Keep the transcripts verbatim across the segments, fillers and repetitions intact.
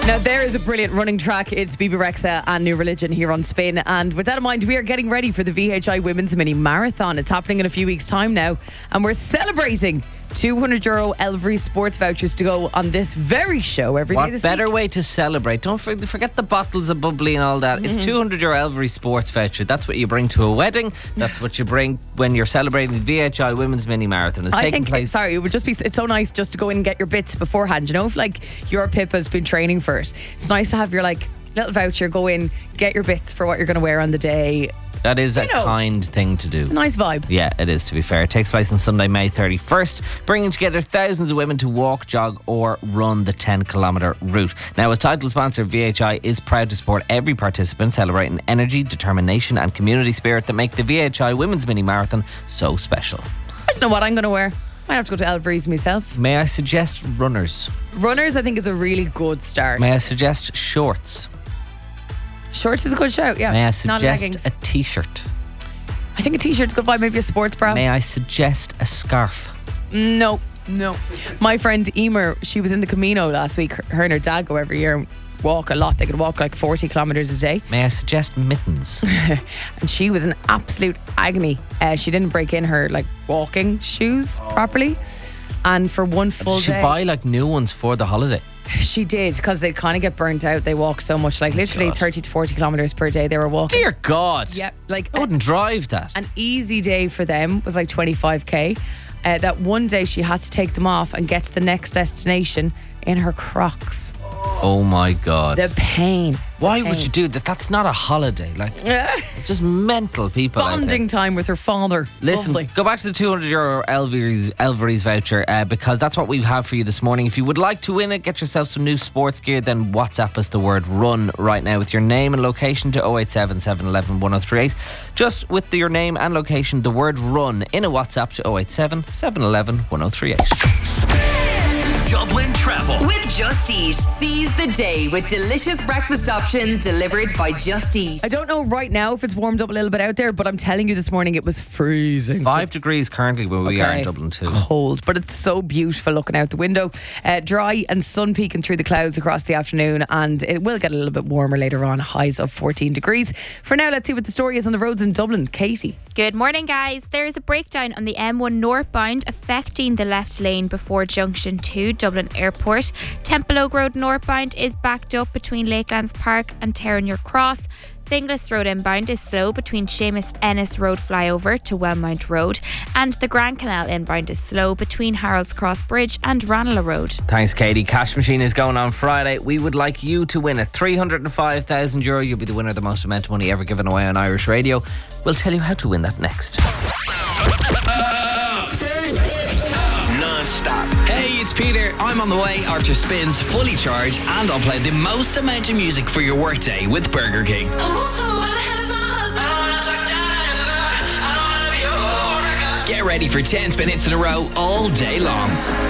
Now there is a brilliant running track. It's Bebe Rexha and New Religion here on Spin. And with that in mind, we are getting ready for the V H I Women's Mini Marathon. It's happening in a few weeks' time now. And we're celebrating two hundred euro Elvery sports vouchers to go on this very show every what day this better week. way to celebrate? Don't for, forget the bottles of bubbly and all that. Mm-hmm. It's two hundred euro Elvery sports voucher. That's what you bring to a wedding. That's what you bring when you're celebrating the V H I Women's Mini Marathon. It's I taking think, place. sorry, it would just be, it's so nice just to go in and get your bits beforehand. You know, if like your Pippa's been training for it, it's nice to have your like little voucher, go in, get your bits for what you're going to wear on the day. That is you a know, kind thing to do. It's a nice vibe. Yeah, it is, to be fair. It takes place on Sunday, May thirty-first, bringing together thousands of women to walk, jog or run the ten kilometre route. Now, as title sponsor, V H I is proud to support every participant, celebrating energy, determination and community spirit that make the V H I Women's Mini Marathon so special. I just know what I'm going to wear. Might have to go to Elvery's myself. May I suggest runners? Runners, I think, is a really good start. May I suggest shorts? Shorts is a good shout, yeah. May I Not suggest leggings. a t-shirt? I think a t-shirt's a good vibe, maybe a sports bra. May I suggest a scarf? No, no. My friend Emer, she was in the Camino last week. Her and her dad go every year and walk a lot. They could walk like forty kilometres a day. May I suggest mittens? And she was in absolute agony. Uh, she didn't break in her like walking shoes properly. And for one full Did she day, buy like new ones for the holiday? she did, because they kind of get burnt out. They walk so much, like literally God. thirty to forty kilometres per day they were walking. Dear God. Yeah, like I wouldn't drive that. an easy day for them was like twenty-five k. Uh, that one day she had to take them off and get to the next destination in her Crocs. Oh my God. The pain. Why pain. would you do that? That's not a holiday. Like, it's just mental people out there. Bonding time with her father. Listen, Lovely. go back to the two hundred euro Elvery's, Elvery's voucher uh, because that's what we have for you this morning. If you would like to win it, get yourself some new sports gear, then WhatsApp us the word RUN right now with your name and location to oh eight seven, seven one one, one oh three eight. Just with the, your name and location, the word RUN in a WhatsApp to oh eight seven, seven one one, one oh three eight. Dublin Travel with Just Eat. Seize the day with delicious breakfast options delivered by Just Eat. I don't know right now if it's warmed up a little bit out there, but I'm telling you this morning it was freezing. Five degrees currently where we are in Okay. Dublin too. Cold, but it's so beautiful looking out the window. Uh, dry and sun peeking through the clouds across the afternoon, and it will get a little bit warmer later on, highs of fourteen degrees. For now, let's see what the story is on the roads in Dublin. Katie. Good morning, guys. There is a breakdown on the M one northbound affecting the left lane before junction two Dublin Airport. Temple Oak Road northbound is backed up between Lakelands Park and Terenure Cross. Finglas Road inbound is slow between Seamus Ennis Road flyover to Wellmount Road, and the Grand Canal inbound is slow between Harold's Cross Bridge and Ranelagh Road. Thanks, Katie. Cash Machine is going on Friday. We would like you to win it. three hundred five thousand euro. You'll be the winner of the most amount of money ever given away on Irish radio. We'll tell you how to win that next. non-stop. Hey, it's Peter. I'm on the way after Spins fully charged, and I'll play the most amount of music for your workday with Burger King. Get ready for ten spin hits in a row all day long.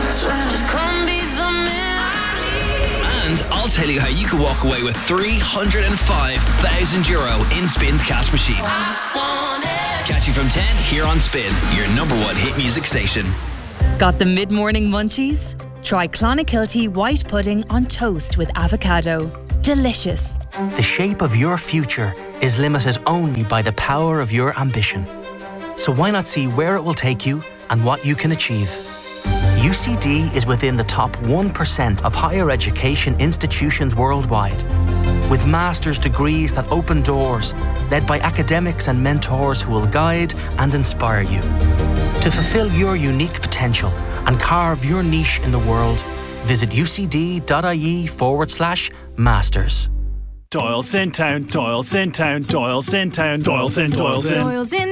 And I'll tell you how you can walk away with three hundred five thousand euro in Spin's cash machine. Catch you from ten here on Spin, your number one hit music station. Got the mid-morning munchies? Try Clonakilty white pudding on toast with avocado. Delicious. The shape of your future is limited only by the power of your ambition. So why not see where it will take you and what you can achieve? U C D is within the top one percent of higher education institutions worldwide, with master's degrees that open doors, led by academics and mentors who will guide and inspire you. To fulfill your unique potential and carve your niche in the world, visit ucd.ie forward slash masters. Doyle's in town, Doyle's in town, Doyle's in town, Doyle's in, Doyle's in. Doyle's in